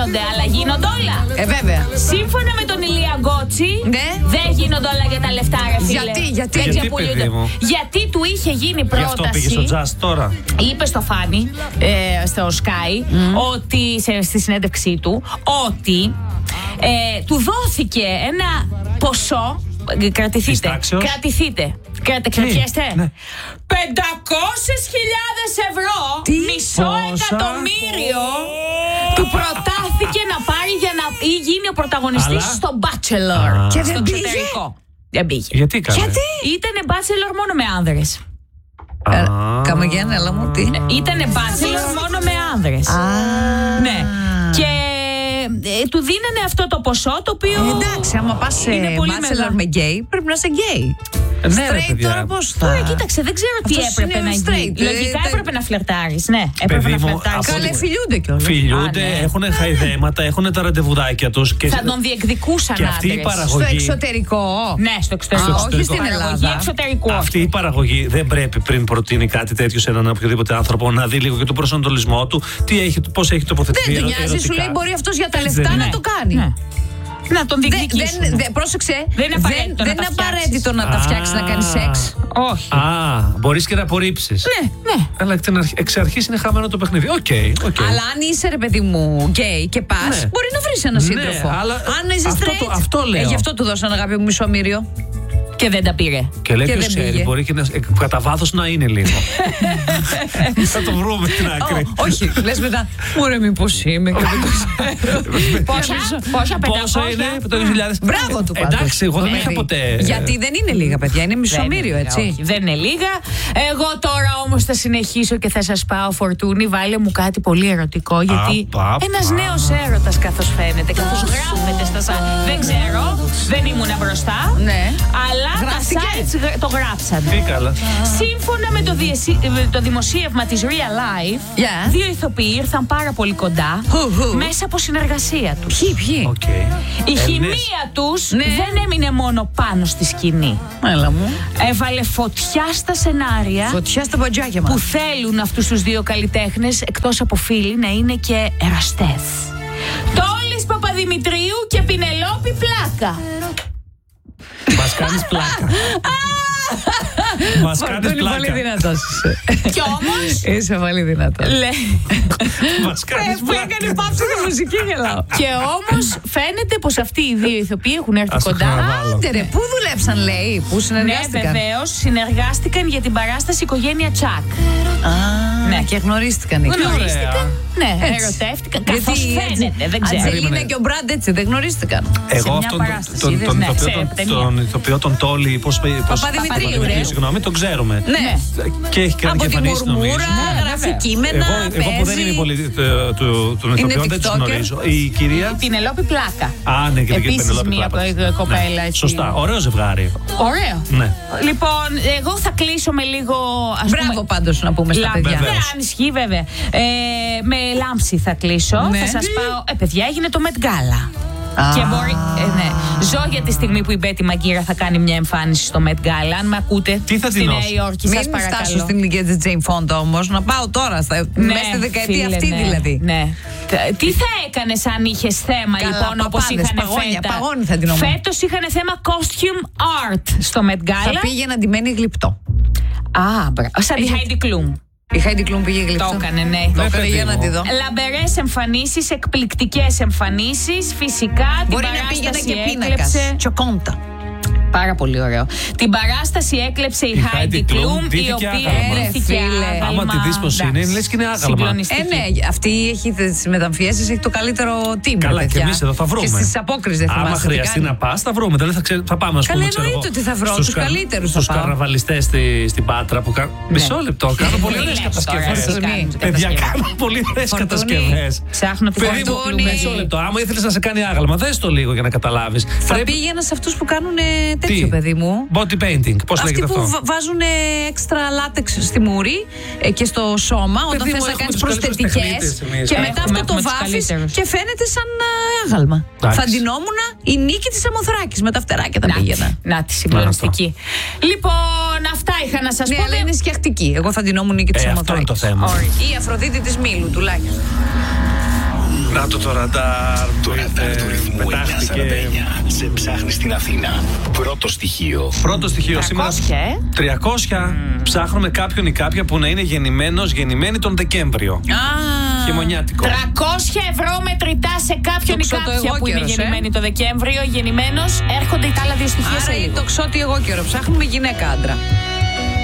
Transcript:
γίνονται, αλλά γίνονται όλα. Βέβαια. Σύμφωνα με τον Ηλία Γκότσι, ναι, δεν γίνονται όλα για τα λεφτά, ρε φίλε. Γιατί γιατί του είχε γίνει πρόταση. Γι' αυτό πήγε στο Just τώρα. Είπε στο Φάνι, στο Sky, ότι στη συνέντευξή του, ότι του δόθηκε ένα ποσό. Κρατηθείτε. Κρατιέστε. Ναι. 500.000 ευρώ. Μισό εκατομμύριο του προτάθηκε να πάρει για να γίνει ο πρωταγωνιστής στο Bachelor. Και δεν πήγε. Δεν πήγε. Γιατί έκανε? Ήτανε Bachelor μόνο με άνδρες. Καμαγιάννα, αλλά μου τι. Ήτανε Bachelor μόνο με άνδρες. Ναι. Και του δίνανε αυτό το ποσό, το οποίο. Εντάξει, άμα πας σε bachelor με γκέι, πρέπει να είσαι γκέι. Ναι, straight τώρα πώς θα. Τώρα κοίταξε, δεν ξέρω τι έπρεπε να γίνει. Λογικά έπρεπε να φλερτάρεις. Ναι, έπρεπε να φλερτάρεις. Καλέ, φιλιούνται κιόλας. Φιλιούνται, έχουν χαϊδέματα, έχουν τα ραντεβουδάκια τους. Θα τον διεκδικούσαν άντρες. Στο εξωτερικό. Ναι, στο εξωτερικό. Όχι στην Ελλάδα. Αυτή η παραγωγή δεν πρέπει πριν προτείνει κάτι τέτοιο σε έναν οποιοδήποτε άνθρωπο να δει λίγο και τον προσανατολισμό του, πώς έχει τοποθετηθεί. Δεν του νοιάζει, σου λέει μπορεί αυτός για τα λεφτά να το κάνει. Να τον διεκδικήσουν. Πρόσεξε, δεν είναι απαραίτητο να τα φτιάξει να κάνει σεξ. Όχι. Μπορείς και να απορρίψεις. Ναι. Αλλά εξ αρχής είναι χαμένο το παιχνίδι. Οκ. Αλλά αν είσαι, ρε παιδί μου, γκέι και πας, μπορεί να βρεις ένα σύντροφο. Αν είσαι straight, αυτό λέω. γι' αυτό του δώσαν, αγάπη μου, μισομήριο. Και δεν τα πήρε. Και λέει ποιος ξέρει, μπορεί και κατά βάθος να είναι λίγο. Θα το βρούμε την άκρη. Όχι, λες μετά, μωρέ μήπως είμαι και δεν το ξέρω. Πόσα είναι, 5.000. Μπράβο του πάντως. Εντάξει, εγώ δεν είχα ποτέ. Γιατί δεν είναι λίγα, παιδιά, είναι μισομήριο, έτσι. Δεν είναι λίγα. Εγώ τώρα όμως θα συνεχίσω και θα σας πάω, Φορτούνη, βάλε μου κάτι πολύ ερωτικό, γιατί ένας νέος έρωτας καθώς φαίνεται, καθώς γράφεται στα δεν ξέρω, δεν ήμουνα μπροστά, αλλά τα sites το γράψανε. Τι καλά. Σύμφωνα με το δημοσίευμα της Real Life, δύο ηθοποιοί ήρθαν πάρα πολύ κοντά μέσα από συνεργασία τους. Ποιοι? Η χημεία τους δεν έμεινε μόνο πάνω στη σκηνή. Έλα μου. Έβαλε φωτιά στα σενάρια. Φωτιά στα παντζάκια μας. Που θέλουν αυτούς τους δύο καλλιτέχνες, εκτός από φίλοι, να είναι και εραστές. Τόλης Παπαδημητρίου και Πινελόπη Πλάκα. Μας κάνεις πλάκα. Μας κάνεις πλάκα. Είναι πολύ δυνατός. Κι όμως είσαι πολύ δυνατός. Μας κάνεις πλάκα. Που έκανε πάψη τη μουσική, γελάω. Και όμως φαίνεται πως αυτοί οι δύο ηθοποιοί έχουν έρθει κοντά. Άντε ρε, πού δουλέψαν, λέει, πού συνεργάστηκαν? Ναι, βεβαίως, συνεργάστηκαν για την παράσταση Οικογένεια Τσακ. Ναι, και γνωρίστηκαν εκεί. Ναι, ερωτεύτηκαν. Καθώς φαίνεται, δεν ξέρω. Αντζελίνα και ο Μπραντ έτσι, δεν γνωρίστηκαν. Εγώ τον ηθοποιό τον Τόλι, Παπαδημητρίου, ρε. Συγγνώμη, τον ξέρουμε. Ναι. Και έχει κάνει και εμφανίσεις, νομίζω. Γράφει κείμενα, εγώ που δεν είμαι πολύ των ηθοποιών, δεν τους γνωρίζω. Η κυρία. Η Πινελόπη Πλάκα. Ναι, και την Επίσης μία κοπέλα. Σωστά, ωραίο ζευγάρι. Ωραίο. Λοιπόν, εγώ θα κλείσω με λίγο. Μπράβο πάντως να πούμε στα παιδιά. Ναι, αν ισχύει βέβαια. Με λάμψη θα κλείσω. Θα σας πάω. Παιδιά, έγινε το Met Gala. Και μπορεί. Ζω για τη στιγμή που η Μπέτη Μαγκύρα θα κάνει μια εμφάνιση στο Met Gala. Αν με ακούτε. Τι θα στη Νέα Υόρκη, σας παρακαλώ. Μην φτάσω στην ηλικία της Jane Fonda όμως. Να πάω τώρα, μέσα στη δεκαετία αυτή δηλαδή. Ναι. Τι θα έκανες αν είχες θέμα, λοιπόν, όπως είχαν φέτα? Παγόνι θα την ομω. Φέτος είχαν θέμα costume art στο Met Gala. Θα πήγε να ντυμένη γλυπτό. Σαν τη Heidi Klum. Η Heidi Klum πήγε γλυπτό. Το έκανε, ναι. Το έκανε για να τη δω. Λαμπερές εμφανίσεις, εκπληκτικές εμφανίσεις. Φυσικά μπορεί την να πήγαινε παράσταση και πίνακας. Τσοκόντα. Πάρα πολύ ωραίο. Την παράσταση έκλεψε η Heidi Klum, η οποία έρθει άγαλμα. Άμα τη δεις πως είναι, λες και είναι άγαλμα. Ναι, αυτή έχει τις μεταμφιέσεις, έχει το καλύτερο team. Καλά, και εμείς εδώ θα βρούμε. Και στις απόκριες δεν θυμάσαι. Άμα χρειαστεί να πας, θα βρούμε. Δηλαδή θα πάμε, ας πούμε. Καλά, εννοείται ότι θα βρω. Τους καλύτερους θα πάω. Στους καρναβαλιστές στην Πάτρα που κάνουν. Μισό λεπτό, κάνουν πολύ ωραίες κατασκευές. Παιδιά, κάνουν πολύ ωραίες κατασκευές. Ψάχνω τη Φορτούνη. Μισό λεπτό. Άμα ήθελες να σε κάνει άγαλμα, δες το λίγο για να καταλάβεις. Θα πήγαινα σε αυτούς που κάνουν τέτοιο, παιδί μου. Body painting, πώς λέγεται αυτό? Αυτοί που βάζουν έξτρα λάτεξ στη μούρη και στο σώμα όταν θες να κάνεις προσθετικές. Και μετά αυτό το βάφεις και φαίνεται σαν άγαλμα. Θα ντυνόμουν η Νίκη της Σαμοθράκης με τα φτεράκια τα πήγαινα. Να τη συγκλονιστική. Λοιπόν, αυτά είχα να σας πω. Ναι, αλλά είναι σκιαχτική. Εγώ θα ντυνόμουν Νίκη της Σαμοθράκης. Αυτό είναι το θέμα. Η Αφροδίτη της Μήλου τουλάχιστον. Να το ραντάρ. Το ραντάρ του ρυθμού 949 σε ψάχνει στην Αθήνα. Πρώτο στοιχείο. Σήμερα 300. Ψάχνουμε κάποιον ή κάποια που να είναι γεννημένη τον Δεκέμβριο. Χειμωνιάτικο. 300 ευρώ μετρητά σε κάποιον ή κάποια που είναι γεννημένη το Δεκέμβριο. Γεννημένος, έρχονται τα άλλα δύο στοιχεία. Άρα είναι το ξότι εγώ καιρό. Ψάχνουμε γυναίκα άντρα.